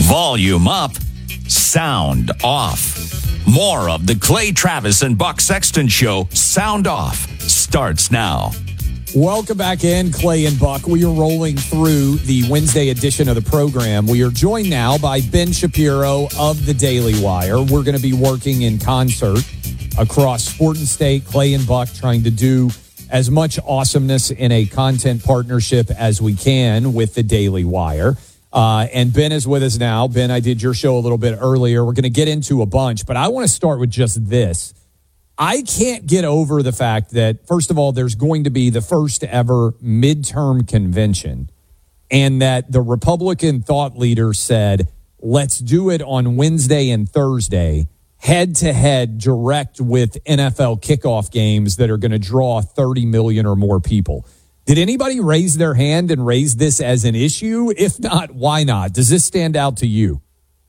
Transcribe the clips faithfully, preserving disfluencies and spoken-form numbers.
Volume up, sound off. More of the Clay Travis and Buck Sexton Show, Sound Off, starts now. Welcome back in, Clay and Buck. We are rolling through the Wednesday edition of the program. We are joined now by Ben Shapiro of the Daily Wire. We're going to be working in concert across Sport and State, Clay and Buck, trying to do as much awesomeness in a content partnership as we can with the Daily Wire. Uh, and Ben is with us now. Ben, I did your show a little bit earlier. We're going to get into a bunch, but I want to start with just this. I can't get over the fact that, first of all, there's going to be the first ever midterm convention, and that the Republican thought leader said, let's do it on Wednesday and Thursday, head-to-head, direct with N F L kickoff games that are going to draw thirty million or more people. Did anybody raise their hand and raise this as an issue? If not, why not? Does this stand out to you?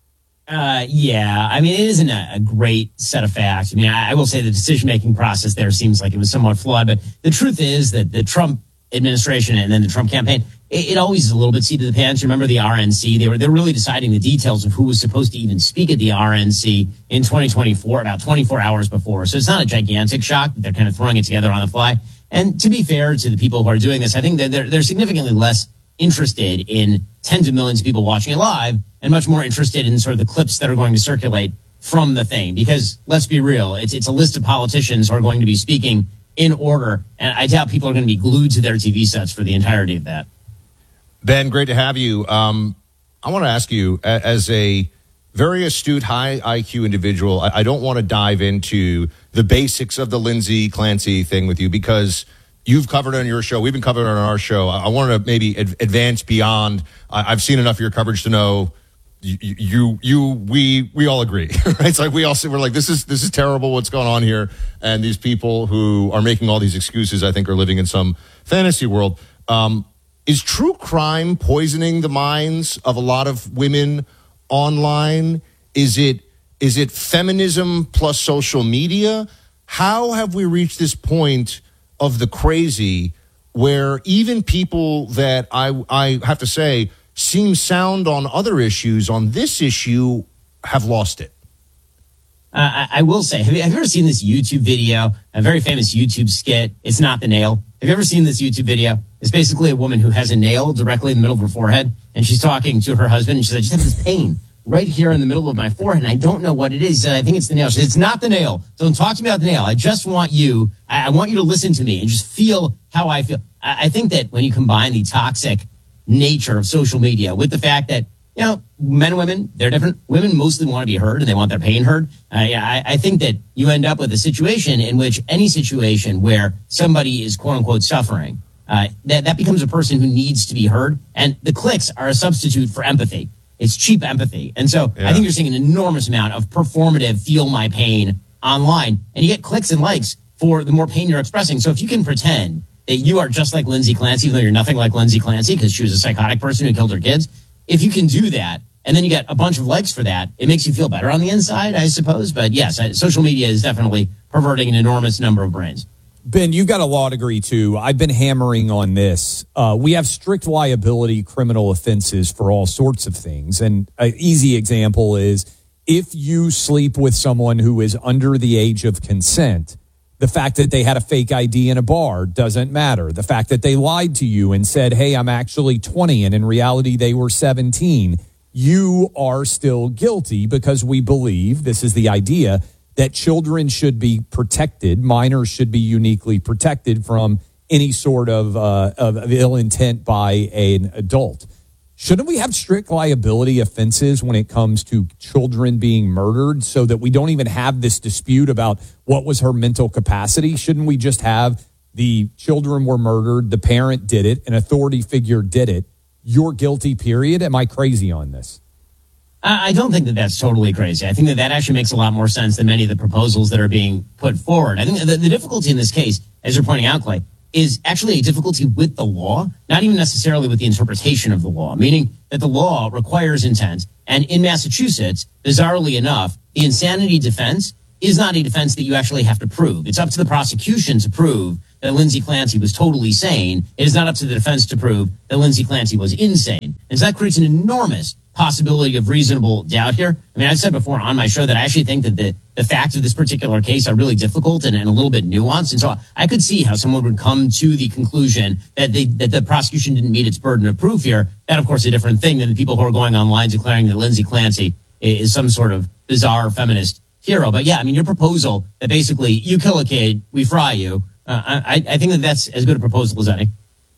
Uh, yeah, I mean, it isn't a, a great set of facts. I mean, I, I will say the decision-making process there seems like it was somewhat flawed, but the truth is that the Trump administration and then the Trump campaign, it, it always is a little bit seat of the pants. Remember the R N C? They were they're really deciding the details of who was supposed to even speak at the R N C in twenty twenty-four, about twenty-four hours before. So it's not a gigantic shock that they're kind of throwing it together on the fly. And to be fair to the people who are doing this, I think that they're, they're significantly less interested in tens of millions of people watching it live and much more interested in sort of the clips that are going to circulate from the thing. Because let's be real, it's it's a list of politicians who are going to be speaking in order. And I doubt people are going to be glued to their T V sets for the entirety of that. Ben, great to have you. Um, I want to ask you, as a very astute, high I Q individual, I, I don't want to dive into the basics of the Lindsay Clancy thing with you because you've covered it on your show. We've been covering it on our show. I, I wanted to maybe ad- advance beyond. I, I've seen enough of your coverage to know you, you, you we, we all agree. Right? It's like we all say, we're like, this is this is terrible. What's going on here? And these people who are making all these excuses, I think, are living in some fantasy world. Um, is true crime poisoning the minds of a lot of women online? Is it is it feminism plus social media? How have we reached this point of the crazy where even people that I I have to say seem sound on other issues, on this issue, have lost it? Uh, I, I will say, have you, have you ever seen this YouTube video, a very famous YouTube skit? It's Not the Nail. Have you ever seen this YouTube video? It's basically a woman who has a nail directly in the middle of her forehead, and she's talking to her husband, and she said, I just have this pain right here in the middle of my forehead, and I don't know what it is. He said, I think it's the nail. She said, it's not the nail. Don't talk to me about the nail. I just want you, I, I want you to listen to me and just feel how I feel. I, I think that when you combine the toxic nature of social media with the fact that, you know, men and women, they're different. Women mostly want to be heard and they want their pain heard. I, I, I think that you end up with a situation in which any situation where somebody is quote unquote suffering, uh, that, that becomes a person who needs to be heard. And the clicks are a substitute for empathy. It's cheap empathy. And so yeah. I think you're seeing an enormous amount of performative feel my pain online, and you get clicks and likes for the more pain you're expressing. So if you can pretend that you are just like Lindsay Clancy, even though you're nothing like Lindsay Clancy because she was a psychotic person who killed her kids, if you can do that and then you get a bunch of likes for that, it makes you feel better on the inside, I suppose. But yes, social media is definitely perverting an enormous number of brains. Ben, you've got a law degree, too. I've been hammering on this. Uh, we have strict liability criminal offenses for all sorts of things. And an easy example is if you sleep with someone who is under the age of consent, the fact that they had a fake I D in a bar doesn't matter. The fact that they lied to you and said, hey, I'm actually twenty, and in reality they were seventeen, you are still guilty because we believe, this is the idea, that children should be protected, minors should be uniquely protected from any sort of, uh, of ill intent by an adult. Shouldn't we have strict liability offenses when it comes to children being murdered so that we don't even have this dispute about what was her mental capacity? Shouldn't we just have the children were murdered, the parent did it, an authority figure did it, you're guilty, period? Am I crazy on this? I don't think that that's totally crazy. I think that that actually makes a lot more sense than many of the proposals that are being put forward. I think the, the difficulty in this case, as you're pointing out, Clay, is actually a difficulty with the law, not even necessarily with the interpretation of the law, meaning that the law requires intent. And in Massachusetts, bizarrely enough, the insanity defense is not a defense that you actually have to prove. It's up to the prosecution to prove that Lindsay Clancy was totally sane. It is not up to the defense to prove that Lindsay Clancy was insane. And so that creates an enormous possibility of reasonable doubt here. I mean, I've said before on my show that I actually think that the, the facts of this particular case are really difficult and, and a little bit nuanced. And so I could see how someone would come to the conclusion that they, that the prosecution didn't meet its burden of proof here. That, of course, is a different thing than the people who are going online declaring that Lindsay Clancy is some sort of bizarre feminist hero. But yeah, I mean, your proposal that basically you kill a kid, we fry you. Uh, I, I think that that's as good a proposal as any.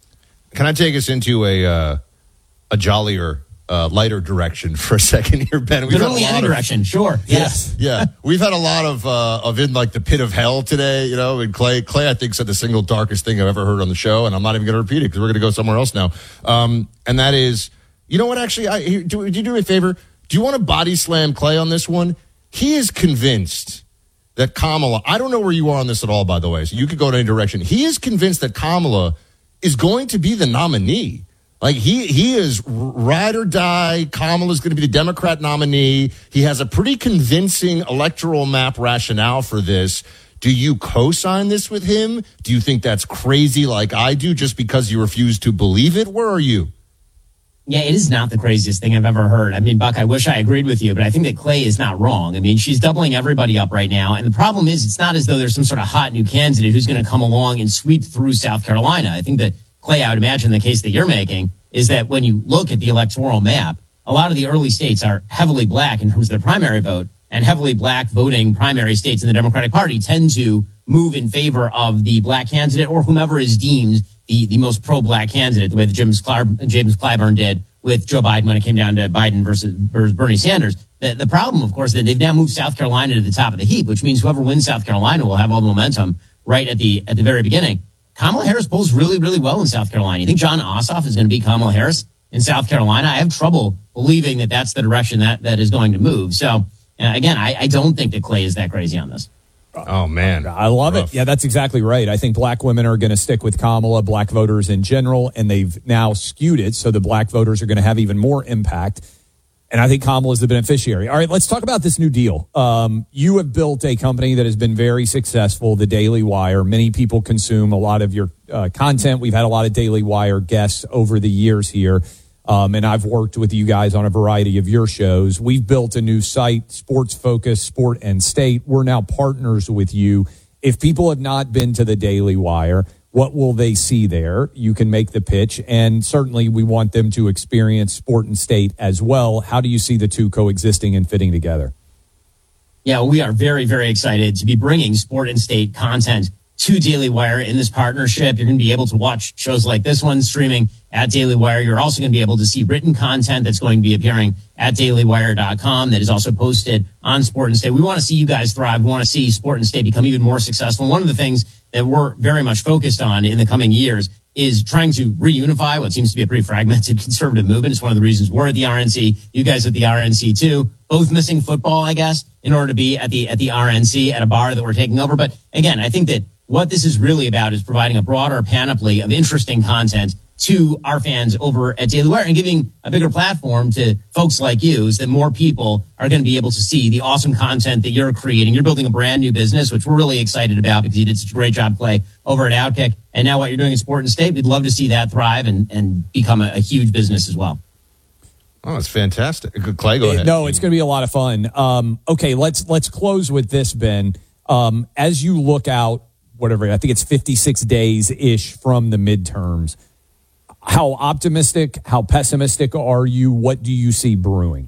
Can I take us into a uh, a jollier, uh, lighter direction for a second here, Ben? We've Literally any of, direction, sure. Yes. Yeah, we've had a lot of uh, of in like the pit of hell today, you know. And Clay, Clay, I think said the single darkest thing I've ever heard on the show, and I'm not even going to repeat it because we're going to go somewhere else now. Um, and that is, you know what? Actually, I do. Do you do me a favor? Do you want to body slam Clay on this one? He is convinced that Kamala. I don't know where you are on this at all, by the way. So you could go in any direction. He is convinced that Kamala is going to be the nominee. Like he he is ride or die. Kamala's going to be the Democrat nominee. He has a pretty convincing electoral map rationale for this. Do you co-sign this with him? Do you think that's crazy like I do just because you refuse to believe it? Where are you? Yeah, it is not the craziest thing I've ever heard. I mean, Buck, I wish I agreed with you, but I think that Clay is not wrong. I mean, she's doubling everybody up right now. And the problem is, it's not as though there's some sort of hot new candidate who's going to come along and sweep through South Carolina. I think that, Clay, I would imagine the case that you're making is that when you look at the electoral map, a lot of the early states are heavily black in terms of their primary vote, and heavily black voting primary states in the Democratic Party tend to move in favor of the black candidate or whomever is deemed the, the most pro-black candidate, the way that James, Clar- James Clyburn did with Joe Biden when it came down to Biden versus, versus Bernie Sanders. The, the problem, of course, that they've now moved South Carolina to the top of the heap, which means whoever wins South Carolina will have all the momentum right at the at the very beginning. Kamala Harris polls really, really well in South Carolina. You think John Ossoff is going to beat Kamala Harris in South Carolina? I have trouble believing that that's the direction that, that is going to move. So, uh, again, I, I don't think that Clay is that crazy on this. Oh, man. I love Rough. it. Yeah, that's exactly right. I think black women are going to stick with Kamala, black voters in general, and they've now skewed it so the black voters are going to have even more impact. And I think Kamala is the beneficiary. All right, let's talk about this new deal. Um, you have built a company that has been very successful, the Daily Wire. Many people consume a lot of your uh, content. We've had a lot of Daily Wire guests over the years here. Um, and I've worked with you guys on a variety of your shows. We've built a new site, Sports Focus, Sport and State. We're now partners with you. If people have not been to the Daily Wire, what will they see there? You can make the pitch. And certainly we want them to experience Sport and State as well. How do you see the two coexisting and fitting together? Yeah, we are very, very excited to be bringing Sport and State content to Daily Wire in this partnership. You're going to be able to watch shows like this one streaming at Daily Wire. You're also going to be able to see written content that's going to be appearing at daily wire dot com that is also posted on Sport and State. We want to see you guys thrive. We want to see Sport and State become even more successful. One of the things that we're very much focused on in the coming years is trying to reunify what seems to be a pretty fragmented conservative movement. It's one of the reasons we're at the R N C. You guys at the R N C too. Both missing football, I guess, in order to be at the at the R N C at a bar that we're taking over. But again, I think that what this is really about is providing a broader panoply of interesting content to our fans over at Daily Wire and giving a bigger platform to folks like you so that more people are going to be able to see the awesome content that you're creating. You're building a brand new business, which we're really excited about because you did such a great job, Clay, over at Outkick. And now what you're doing in Sport and State, we'd love to see that thrive and, and become a, a huge business as well. Oh, it's fantastic. Clay, go ahead. No, it's going to be a lot of fun. Um, okay, let's let's close with this, Ben. Um, as you look out, whatever, I think it's fifty-six days-ish from the midterms, how optimistic, how pessimistic are you? What do you see brewing?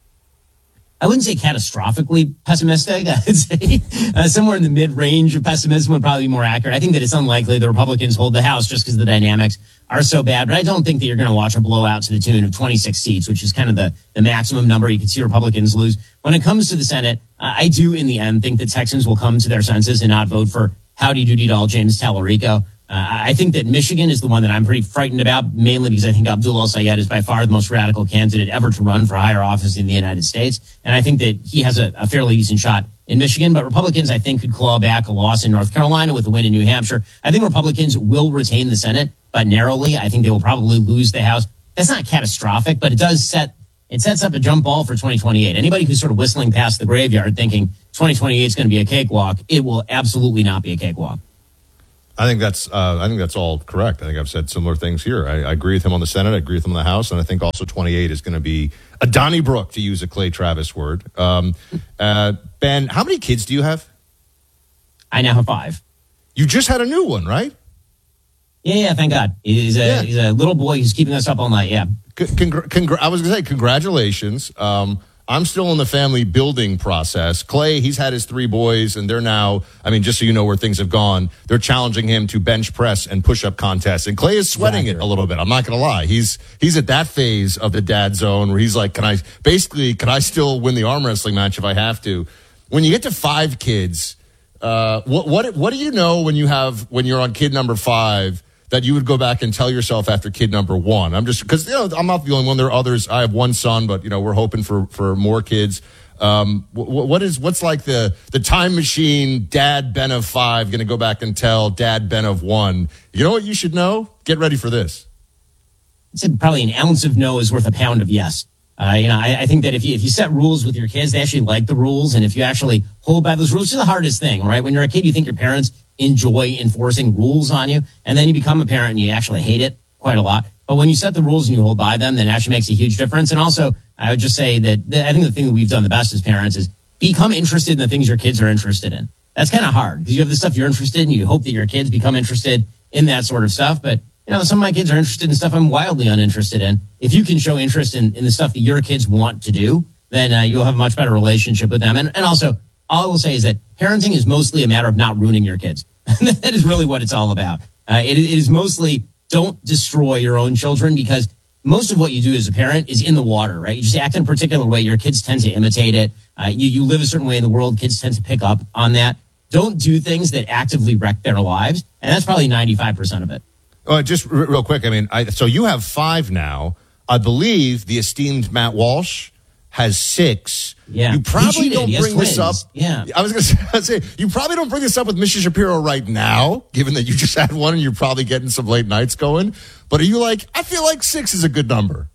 I wouldn't say catastrophically pessimistic. I would say uh, somewhere in the mid-range of pessimism would probably be more accurate. I think that it's unlikely the Republicans hold the House just because the dynamics are so bad. But I don't think that you're going to watch a blowout to the tune of twenty-six seats, which is kind of the, the maximum number you could see Republicans lose. When it comes to the Senate, uh, I do in the end think that Texans will come to their senses and not vote for Howdy Doody Doll James Tallarico. Uh, I think that Michigan is the one that I'm pretty frightened about, mainly because I think Abdul El-Sayed is by far the most radical candidate ever to run for higher office in the United States. And I think that he has a, a fairly decent shot in Michigan. But Republicans, I think, could claw back a loss in North Carolina with a win in New Hampshire. I think Republicans will retain the Senate, but narrowly. I think they will probably lose the House. That's not catastrophic, but it does set it sets up a jump ball for twenty twenty-eight. Anybody who's sort of whistling past the graveyard thinking twenty twenty-eight is going to be a cakewalk, it will absolutely not be a cakewalk. I think that's uh, I think that's all correct. I think I've said similar things here. I, I agree with him on the Senate. I agree with him on the House, and I think also twenty-eight is going to be a Donnybrook, to use a Clay Travis word. Um, uh, Ben, how many kids do you have? I now have five. You just had a new one, right? Yeah, yeah. Thank God. He's a Yeah. he's a little boy who's keeping us up all night. Yeah. C- congr- congr- I was going to say congratulations. Um, I'm still in the family building process. Clay, he's had his three boys, and they're now, I mean, just so you know where things have gone, they're challenging him to bench press and push-up contests. And Clay is sweating it a little bit. I'm not going to lie. He's he's at that phase of the dad zone where he's like, can I, basically, can I still win the arm wrestling match if I have to? When you get to five kids, uh, what what what do you know when you have, when you're on kid number five, that you would go back and tell yourself after kid number one? I'm just, because, you know, I'm not the only one. There are others. I have one son, but, you know, we're hoping for, for more kids. Um, what, what is, what's like the, the time machine dad Ben of five going to go back and tell dad Ben of one? You know what you should know? Get ready for this. I said probably an ounce of no is worth a pound of yes. Uh, you know, I, I think that if you if you set rules with your kids, they actually like the rules, and if you actually hold by those rules, it's the hardest thing, right? When you're a kid, you think your parents enjoy enforcing rules on you, and then you become a parent and you actually hate it quite a lot. But when you set the rules and you hold by them, then it actually makes a huge difference. And also, I would just say that the, I think the thing that we've done the best as parents is become interested in the things your kids are interested in. That's kind of hard because you have the stuff you're interested in. You hope that your kids become interested in that sort of stuff. But, you know, some of my kids are interested in stuff I'm wildly uninterested in. If you can show interest in, in the stuff that your kids want to do, then uh, you'll have a much better relationship with them. And, and also, all I will say is that parenting is mostly a matter of not ruining your kids. That is really what it's all about. Uh, it, it is mostly don't destroy your own children, because most of what you do as a parent is in the water, right? You just act in a particular way. Your kids tend to imitate it. Uh, you, you live a certain way in the world. Kids tend to pick up on that. Don't do things that actively wreck their lives. And that's probably ninety-five percent of it. Uh, just r- real quick. I mean, I, so you have five now. I believe the esteemed Matt Walsh has six. Yeah. You probably don't He has bring this up. twins. Yeah. I was going to say, you probably don't bring this up with Missus Shapiro right now, given that you just had one and you're probably getting some late nights going. But are you like, I feel like six is a good number?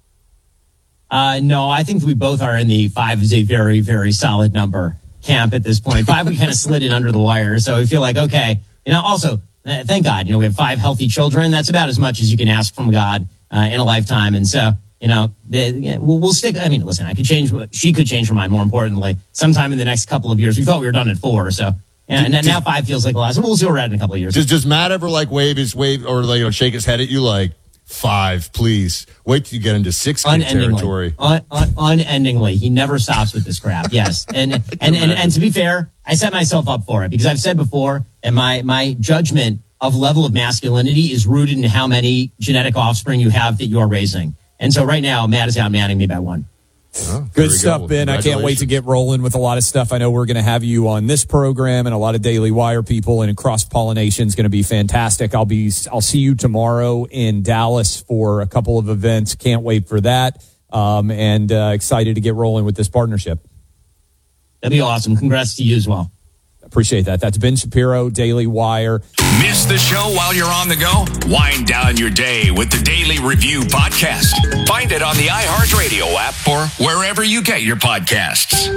Uh, no, I think we both are in the five is a very, very solid number camp at this point. Five, we kind of slid in under the wire. So we feel like, okay, you know, also, uh, thank God, you know, we have five healthy children. That's about as much as you can ask from God uh, in a lifetime. And so, you know, the, you know, we'll, we'll stick. I mean, listen, I could change. She could change her mind. More importantly, sometime in the next couple of years. We thought we were done at four, so yeah, and now five feels like a lot. So we'll see where we're at in a couple of years. Does Does Matt ever like wave his wave or like, you know, shake his head at you like five, please? Wait till you get into six kid territory. Un, un, unendingly, he never stops with this crap. Yes, and and, and and and to be fair, I set myself up for it because I've said before, and my my judgment of level of masculinity is rooted in how many genetic offspring you have that you are raising. And so right now, Matt is outmanning me by one. Oh, Good stuff, Ben. I can't wait to get rolling with a lot of stuff. I know we're going to have you on this program and a lot of Daily Wire people, and cross-pollination is going to be fantastic. I'll be, I'll see you tomorrow in Dallas for a couple of events. Can't wait for that. Um, and uh, excited to get rolling with this partnership. That'd be awesome. Congrats to you as well. Appreciate that. That's Ben Shapiro, Daily Wire. Miss the show while you're on the go? Wind down your day with the Daily Review Podcast. Find it on the iHeartRadio app or wherever you get your podcasts.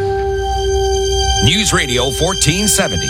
News Radio fourteen seventy.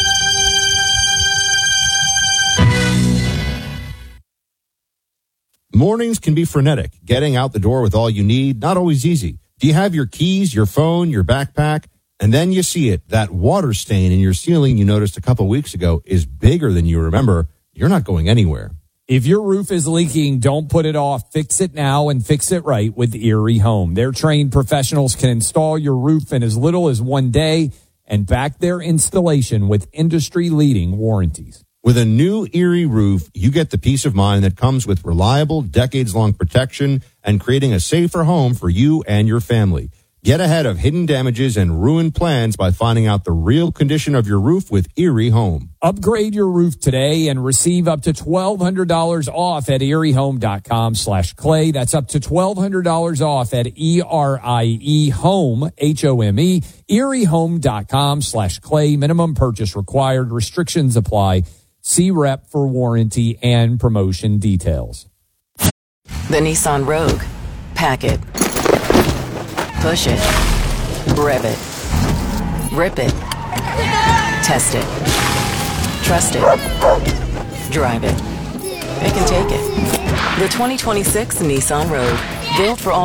Mornings can be frenetic. Getting out the door with all you need, not always easy. Do you have your keys, your phone, your backpack? And then you see it. That water stain in your ceiling you noticed a couple weeks ago is bigger than you remember. You're not going anywhere. If your roof is leaking, don't put it off. Fix it now and fix it right with Erie Home. Their trained professionals can install your roof in as little as one day and back their installation with industry-leading warranties. With a new Erie roof, you get the peace of mind that comes with reliable, decades-long protection and creating a safer home for you and your family. Get ahead of hidden damages and ruined plans by finding out the real condition of your roof with Erie Home. Upgrade your roof today and receive up to twelve hundred dollars off at eriehome.com slash clay. That's up to twelve hundred dollars off at E R I E home, H O M E, eriehome.com slash clay. Minimum purchase required. Restrictions apply. See rep for warranty and promotion details. The Nissan Rogue. Pack it. Push it. Rev it. Rip it. Test it. Trust it. drive it. It can take it. The twenty twenty-six Nissan Rogue. Built for all